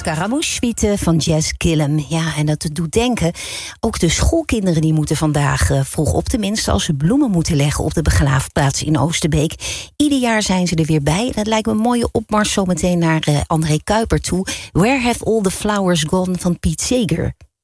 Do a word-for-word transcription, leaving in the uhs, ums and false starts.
Scaramouche suite van Jazz Gillum. Ja, en dat doet denken. Ook de schoolkinderen die moeten vandaag uh, vroeg op, tenminste als ze bloemen moeten leggen op de begraafplaats in Oosterbeek. Ieder jaar zijn ze er weer bij. Dat lijkt me een mooie opmars zometeen naar uh, André Kuiper toe. Where Have All the Flowers Gone van Piet Seeger.